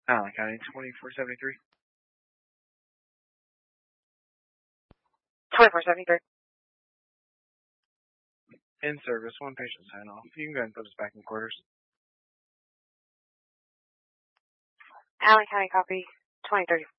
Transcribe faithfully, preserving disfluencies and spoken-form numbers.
Allen County, twenty-four seventy-three. twenty-four seventy-three. In service, one patient sign off. You can go ahead and put us back in quarters. Allen County, copy. twenty thirty.